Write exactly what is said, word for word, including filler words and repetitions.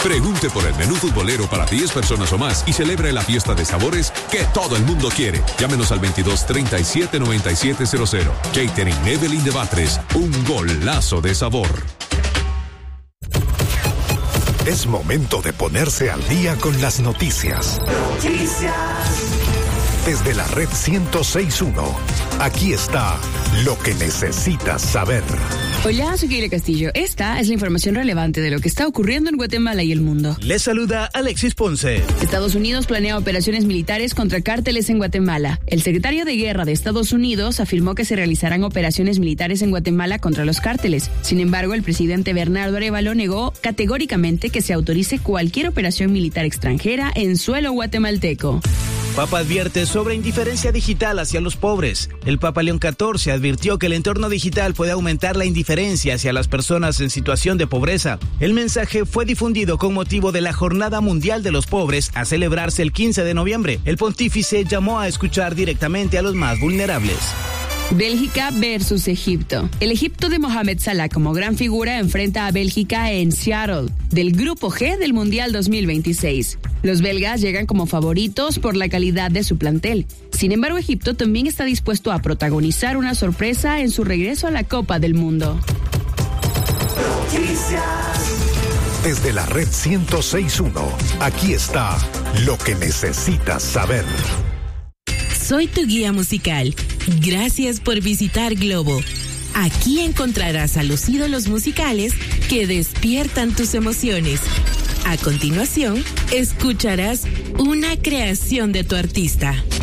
Pregunte por el menú futbolero para diez personas o más y celebre la fiesta de sabores que todo el mundo quiere. Llámenos al veintidós treinta y siete noventa y siete cero cero. Catering Evelyn de Batres, un golazo de sabor. Es momento de ponerse al día con las noticias. Noticias. Desde la red ciento seis punto uno, aquí está lo que necesitas saber. Hola, soy Keila Castillo. Esta es la información relevante de lo que está ocurriendo en Guatemala y el mundo. Les saluda Alexis Ponce. Estados Unidos planea operaciones militares contra cárteles en Guatemala. El secretario de Guerra de Estados Unidos afirmó que se realizarán operaciones militares en Guatemala contra los cárteles. Sin embargo, el presidente Bernardo Arévalo negó categóricamente que se autorice cualquier operación militar extranjera en suelo guatemalteco. Papa advierte sobre indiferencia digital hacia los pobres. El Papa León catorce advirtió que el entorno digital puede aumentar la indiferencia hacia las personas en situación de pobreza. El mensaje fue difundido con motivo de la Jornada Mundial de los Pobres a celebrarse el quince de noviembre. El pontífice llamó a escuchar directamente a los más vulnerables. Bélgica versus Egipto. El Egipto de Mohamed Salah como gran figura enfrenta a Bélgica en Seattle, del Grupo G del Mundial dos mil veintiséis. Los belgas llegan como favoritos por la calidad de su plantel. Sin embargo, Egipto también está dispuesto a protagonizar una sorpresa en su regreso a la Copa del Mundo. Desde la red ciento seis punto uno, aquí está lo que necesitas saber. Soy tu guía musical. Gracias por visitar Globo. Aquí encontrarás a los ídolos musicales que despiertan tus emociones. A continuación, escucharás una creación de tu artista.